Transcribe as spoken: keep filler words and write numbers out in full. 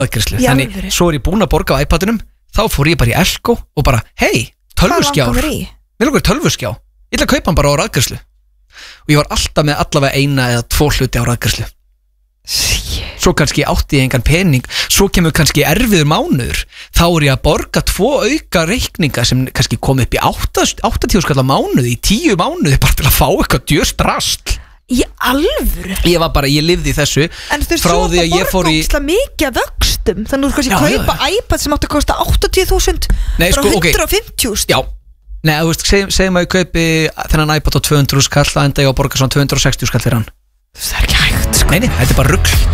aðgreiðslu. Þannig, svo er ég búin að borga á iPadinum, þá fór ég bara í Elko og bara, hei, tölvuskjár. Mér langar tölvuskjá. Ég ætla að kaupa hann bara á aðgreiðslu. Og ég var alltaf með allavega eina eða tvo hluti á aðgreiðslu. Svo kannski átti ég engan pening, svo kemur kannski erfiður mánuður, þá er ég að borga tvo auka reikninga sem kannski kom upp í áttatíu skall á mánuði, í tíu mánuði bara til að fá eitthvað djöst rast. Í alvöru? Ég var bara, ég lifði þessu. En þú veist, svo að það borga óslega mikið að vöxtum, þannig að þú kannski já, kaupa já, já. iPad sem átti að kosta áttatíu þúsund, bara sko, hundrað og fimmtíu þúsund. Já, nei, þú veist, segjum, segjum að ég kaupi þennan iPad á tvö hundruð skall, enda ég á að borga svona tvö hundruð og sextíu skall fyrir hann. Það er ekki hægt, sko. Nei, nei, þetta er bara rugl.